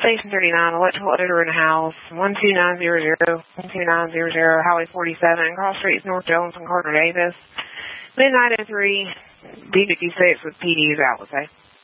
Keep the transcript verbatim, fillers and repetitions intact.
Station thirty-nine, electrical editor in the house, one two nine zero zero, one two nine zero zero, Highway forty-seven, Cross Streets, North Jones, and Carter Davis. Midnight oh three, B fifty-six with P D is out, let's say.